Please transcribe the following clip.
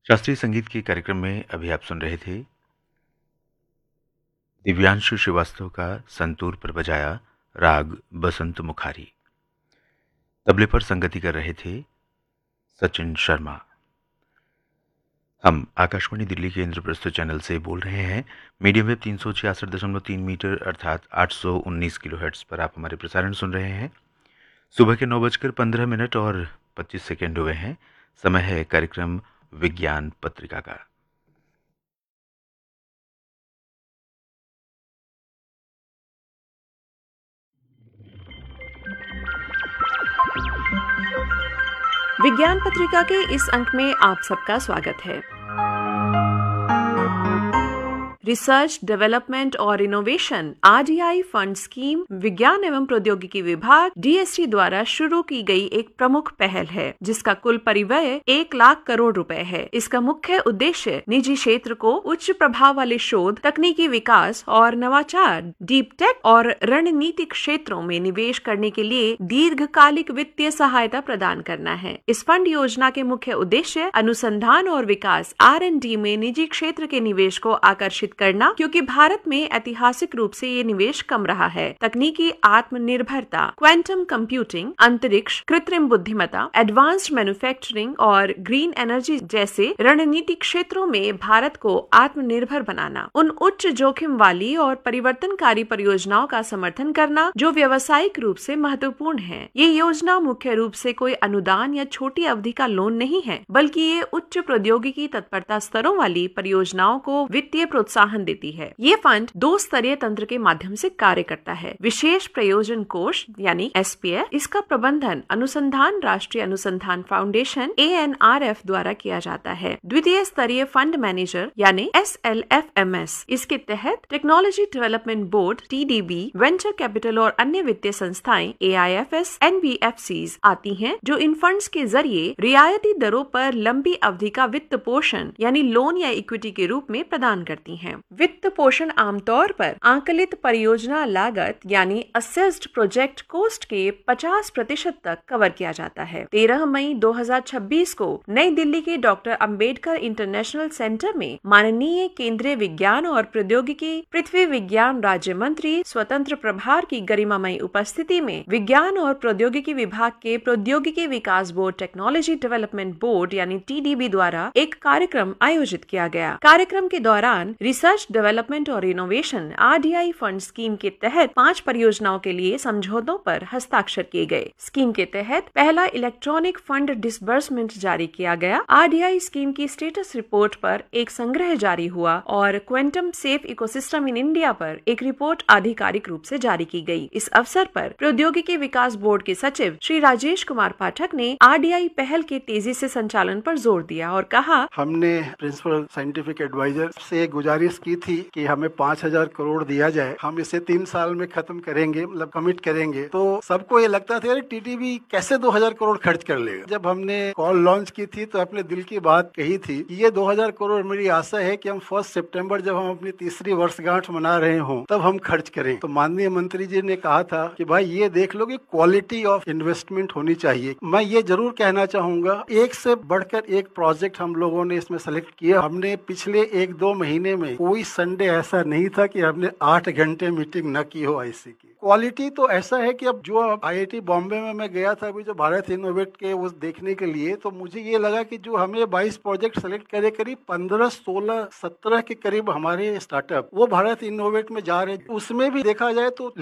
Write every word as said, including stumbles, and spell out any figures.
शास्त्रीय संगीत के कार्यक्रम में अभी आप सुन रहे थे दिव्यांशु श्रीवास्तव का संतूर पर बजाया राग बसंत मुखारी। तबले पर संगति कर रहे थे सचिन शर्मा। हम आकाशवाणी दिल्ली के इंद्रप्रस्थ चैनल से बोल रहे हैं। मीडियम वेव तीन सौ छियासठ दशमलव तीन मीटर अर्थात आठ सौ उन्नीस किलो हर्ट्ज पर आप हमारे प्रसारण सुन रहे हैं। सुबह के नौ बजकर पंद्रह मिनट और पच्चीस सेकेंड हुए हैं। समय है कार्यक्रम विज्ञान पत्रिका का। विज्ञान पत्रिका के इस अंक में आप सबका स्वागत है। रिसर्च, डेवलपमेंट और innovation R D I fund scheme विज्ञान एवं प्रौद्योगिकी विभाग डी एस टी द्वारा शुरू की गई एक प्रमुख पहल है, जिसका कुल परिव्यय एक लाख करोड़ रुपए है। इसका मुख्य उद्देश्य निजी क्षेत्र को उच्च प्रभाव वाले शोध, तकनीकी विकास और नवाचार, डीप टेक और रणनीतिक क्षेत्रों में निवेश करने के लिए दीर्घकालिक वित्तीय सहायता प्रदान करना है। इस फंड योजना के मुख्य उद्देश्य अनुसंधान और विकास आर एंड डी में निजी क्षेत्र के निवेश को आकर्षित करना, क्योंकि भारत में ऐतिहासिक रूप से ये निवेश कम रहा है। तकनीकी आत्मनिर्भरता, क्वांटम कंप्यूटिंग, अंतरिक्ष, कृत्रिम बुद्धिमत्ता, एडवांस्ड मैन्युफैक्चरिंग और ग्रीन एनर्जी जैसे रणनीतिक क्षेत्रों में भारत को आत्मनिर्भर बनाना, उन उच्च जोखिम वाली और परिवर्तनकारी परियोजनाओं का समर्थन करना जो व्यवसायिक रूप से महत्वपूर्ण है। ये योजना मुख्य रूप से कोई अनुदान या छोटी अवधि का लोन नहीं है, बल्कि ये उच्च प्रौद्योगिकी तत्परता स्तरों वाली परियोजनाओं को वित्तीय प्रोत्साहन देती है। ये फंड दो स्तरीय तंत्र के माध्यम से कार्य करता है। विशेष प्रयोजन कोष यानी एस पी एफ, इसका प्रबंधन अनुसंधान राष्ट्रीय अनुसंधान foundation A N R F द्वारा किया जाता है। द्वितीय स्तरीय फंड मैनेजर यानी S L F M S, इसके तहत technology development board T D B, venture capital और अन्य वित्तीय संस्थाएं ए I F S, N B F seize आती हैं, जो इन फंड्स के जरिए रियायती दरों पर लंबी अवधि का वित्त पोषण यानी लोन या इक्विटी के रूप में प्रदान करती हैं। वित्त पोषण आमतौर पर आंकलित परियोजना लागत यानी असेस्ड प्रोजेक्ट कॉस्ट के पचास प्रतिशत तक कवर किया जाता है। तेरह मई दो हज़ार छब्बीस को नई दिल्ली के डॉक्टर अंबेडकर इंटरनेशनल सेंटर में माननीय केंद्रीय विज्ञान और प्रौद्योगिकी पृथ्वी विज्ञान राज्य मंत्री स्वतंत्र प्रभार की गरिमामयी उपस्थिति में विज्ञान और प्रौद्योगिकी विभाग के प्रौद्योगिकी विकास बोर्ड टेक्नोलॉजी डेवलपमेंट बोर्ड यानी टी डी बी द्वारा एक कार्यक्रम आयोजित किया गया। कार्यक्रम के दौरान रिसर्च, डेवलपमेंट और innovation R D I fund scheme के तहत पांच परियोजनाओं के लिए समझौतों पर हस्ताक्षर किए गए। स्कीम के तहत पहला इलेक्ट्रॉनिक फंड डिसबर्समेंट जारी किया गया। आर डी आई स्कीम की स्टेटस रिपोर्ट पर एक संग्रह जारी हुआ और quantum safe ecosystem in India पर एक रिपोर्ट आधिकारिक रूप से जारी की गई। इस अवसर पर प्रौद्योगिकी विकास बोर्ड के सचिव श्री राजेश कुमार पाठक ने आर डी आई पहल के तेजी से संचालन पर जोर दिया और कहा, हमने प्रिंसिपल साइंटिफिक एडवाइजर से गुजारिश की थी कि हमें पाँच हजार करोड़ दिया जाए, हम इसे तीन साल में खत्म करेंगे, मतलब कमिट करेंगे। तो सबको ये लगता था, अरे टी टी बी कैसे दो हजार करोड़ खर्च कर लेगा। जब हमने कॉल लॉन्च की थी तो अपने दिल की बात कही थी कि ये दो हजार करोड़ मेरी आशा है कि हम फर्स्ट सितंबर जब हम अपनी तीसरी वर्षगांठ मना रहे हों तब हम खर्च करें। तो माननीय मंत्री जी ने कहा था कि भाई ये देख लो कि क्वालिटी ऑफ इन्वेस्टमेंट होनी चाहिए। मैं ये जरूर कहना चाहूंगा, एक से बढ़कर एक प्रोजेक्ट हम लोगों ने इसमें सेलेक्ट किया। हमने पिछले एक दो महीने में कोई संडे ऐसा नहीं था कि हमने आठ घंटे मीटिंग न की हो आईसी की। क्वालिटी तो ऐसा है कि अब जो आई आई टी बॉम्बे में मैं गया था अभी जो भारत इनोवेट के उस देखने के लिए, तो मुझे ये लगा कि जो हमें बाईस प्रोजेक्ट सेलेक्ट करे, करीब पंद्रह सोलह सत्रह के करीब हमारे स्टार्टअप वो भारत इनोवेट में जा रहे हैं। उसमें भी देखा जाए तो